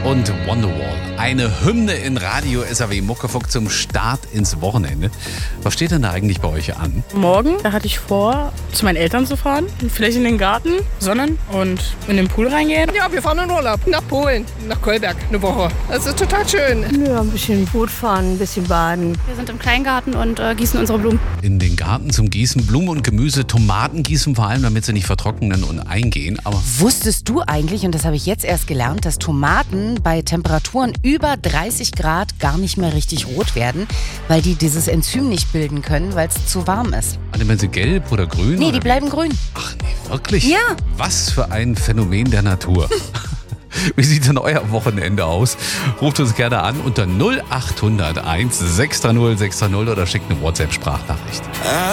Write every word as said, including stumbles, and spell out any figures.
und Wonderwall. Eine Hymne in Radio S R W Muckefuck zum Start ins Wochenende. Was steht denn da eigentlich bei euch an? Morgen, da hatte ich vor, zu meinen Eltern zu fahren. Vielleicht in den Garten, sonnen und in den Pool reingehen. Ja, wir fahren in Urlaub nach Polen, nach Kolberg, eine Woche. Das ist total schön. Ja, ein bisschen Boot fahren, ein bisschen baden. Wir sind im Kleingarten und äh, gießen unsere Blumen. In den Garten zum Gießen, Blumen und Gemüse, Tomaten gießen vor allem, damit sie nicht vertrocknen und eingehen. Aber wusstest du eigentlich, und das habe ich jetzt erst gelernt, dass Tomaten bei Temperaturen über dreißig Grad gar nicht mehr richtig rot werden, weil die dieses Enzym nicht bilden können, weil es zu warm ist? also wenn sie gelb oder grün? Nee, oder die wie? bleiben grün. Ach nee, wirklich? Ja. Was für ein Phänomen der Natur. Wie sieht denn euer Wochenende aus? Ruft uns gerne an unter null acht null null eins sechs drei null sechs drei null oder schickt eine WhatsApp-Sprachnachricht.